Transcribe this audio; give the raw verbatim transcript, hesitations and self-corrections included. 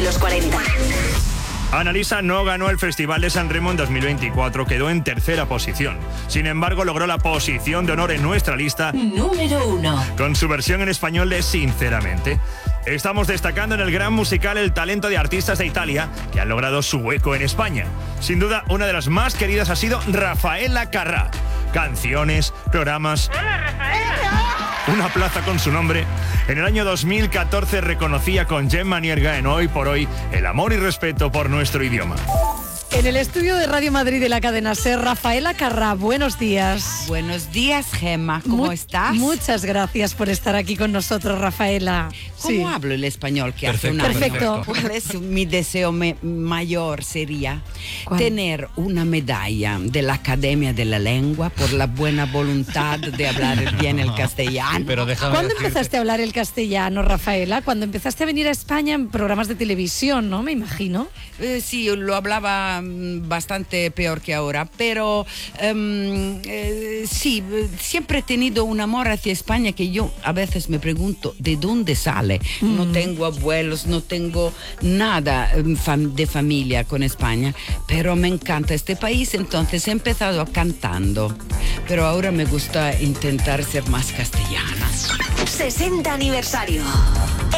los cuarenta. Annalisa no ganó el Festival de San Remo en dos mil veinticuatro, quedó en tercera posición. Sin embargo, logró la posición de honor en nuestra lista Número uno. con su versión en español de Sinceramente. Estamos destacando en el gran musical el talento de artistas de Italia que han logrado su hueco en España. Sin duda, una de las más queridas ha sido Raffaella Carrà. Canciones, programas... ¡Hola, Rafaela! Una plaza con su nombre. En el año dos mil catorce reconocía con Gemma Nierga en Hoy por Hoy el amor y respeto por nuestro idioma. En el estudio de Radio Madrid de la cadena SER, Raffaella Carrà, buenos días. Buenos días, Gemma, ¿cómo Mu- estás? Muchas gracias por estar aquí con nosotros, Raffaella. ¿Cómo Sí. hablo el español que hace Perfecto, un año? perfecto. ¿Cuál es mi deseo me- mayor? Sería ¿Cuál? tener una medalla de la Academia de la Lengua por la buena voluntad de hablar bien el castellano. Pero déjame ¿Cuándo decirte- empezaste a hablar el castellano, Raffaella? Cuando empezaste a venir a España en programas de televisión, ¿no? Me imagino. Eh, sí, lo hablaba mm, bastante peor que ahora, pero em, eh, sí, eh, siempre he tenido un amor hacia España que yo a veces me pregunto de dónde sale. No tengo abuelos, no tengo nada em, fam- de familia con España, pero me encanta este país, entonces he empezado cantando, pero ahora me gusta intentar ser más castellana. sesenta aniversario.